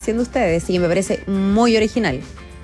haciendo ustedes y que me parece muy original.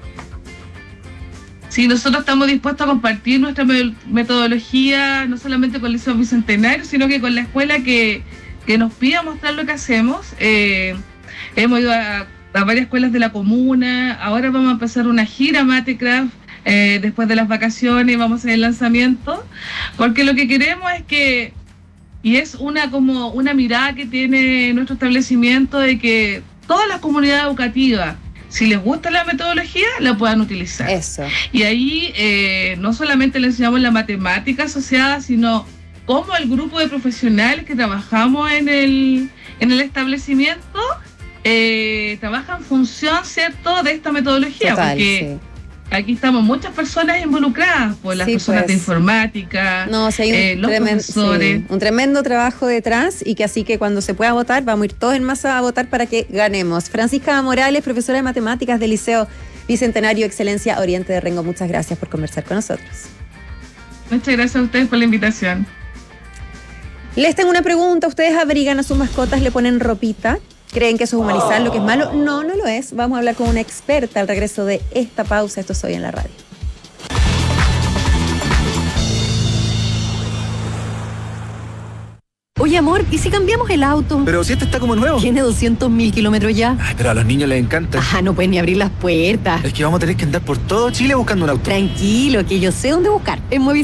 Sí, nosotros estamos dispuestos a compartir nuestra metodología, no solamente con el Liceo Bicentenario, sino que con la escuela que nos pida mostrar lo que hacemos. Hemos ido a varias escuelas de la comuna, ahora vamos a empezar una gira Matecraft, después de las vacaciones vamos a hacer el lanzamiento, porque lo que queremos es que, y es como una mirada que tiene nuestro establecimiento, de que todas las comunidades educativas, si les gusta la metodología, la puedan utilizar. Eso. Y ahí no solamente le enseñamos la matemática asociada, sino cómo el grupo de profesionales que trabajamos en el establecimiento trabaja en función, ¿cierto?, de esta metodología. Total, porque sí. Aquí estamos muchas personas involucradas, por las personas de informática, los profesores. Sí, un tremendo trabajo detrás y que así que cuando se pueda votar, vamos a ir todos en masa a votar para que ganemos. Francisca Morales, profesora de matemáticas del Liceo Bicentenario Excelencia Oriente de Rengo, muchas gracias por conversar con nosotros. Muchas gracias a ustedes por la invitación. Les tengo una pregunta, ¿ustedes abrigan a sus mascotas, le ponen ropita? ¿Creen que eso es humanizar lo que es malo? No, no lo es. Vamos a hablar con una experta al regreso de esta pausa. Esto es Hoy en la Radio. Oye, amor, ¿y si cambiamos el auto? Pero si este está como nuevo. Tiene 200.000 kilómetros ya. Ay, pero a los niños les encanta. No pueden ni abrir las puertas. Es que vamos a tener que andar por todo Chile buscando un auto. Tranquilo, que yo sé dónde buscar. En Movistar